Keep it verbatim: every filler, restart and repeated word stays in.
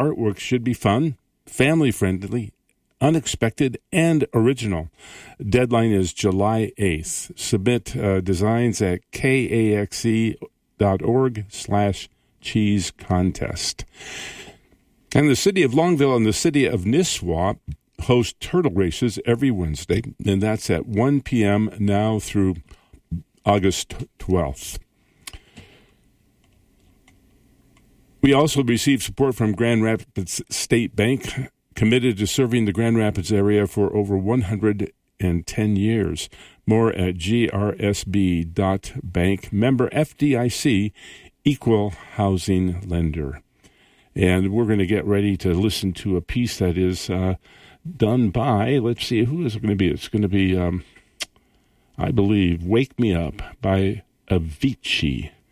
artwork should be fun, family-friendly, unexpected, and original. Deadline is July eighth. Submit uh, designs at kaxe.org slash cheese contest. And the city of Longville and the city of Nisswa host turtle races every Wednesday, and that's at one p.m. now through August twelfth. We also receive support from Grand Rapids State Bank, committed to serving the Grand Rapids area for over one hundred ten years. More at g r s b dot bank. Member F D I C, Equal Housing Lender. And we're going to get ready to listen to a piece that is uh, done by, let's see, who is it going to be? It's going to be, um, I believe, Wake Me Up by Avicii.